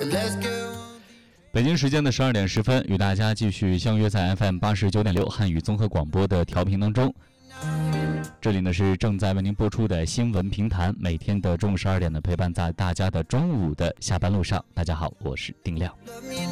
北京时间的12点10分，与大家继续相约在 FM 89.6汉语综合广播的调频当中。这里呢是正在为您播出的新闻评弹，每天的中午12点呢陪伴在大家的中午的下班路上。大家好，我是丁亮。